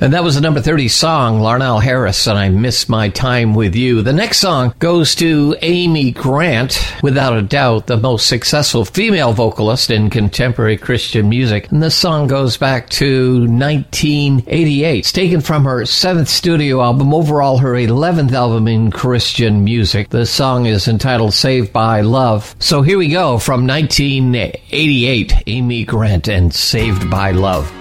And that was the number 30 song, Larnell Harris, and I Miss My Time With You. The next song goes to Amy Grant, without a doubt the most successful female vocalist in contemporary Christian music. And this song goes back to 1988. It's taken from her 7th studio album, overall her 11th album in Christian music. The song is entitled Saved by Love. So here we go from 1988, Amy Grant and Saved by Love.